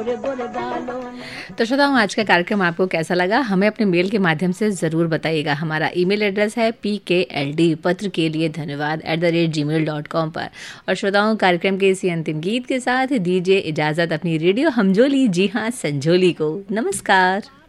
तो श्रोताओं, आज का कार्यक्रम आपको कैसा लगा हमें अपने मेल के माध्यम से ज़रूर बताइएगा। हमारा ईमेल एड्रेस है pkld पत्र के लिए धन्यवाद @gmail.com पर। और श्रोताओं, कार्यक्रम के इसी अंतिम गीत के साथ दीजिए इजाज़त अपनी रेडियो हमजोली, जी हाँ संजोली को। नमस्कार।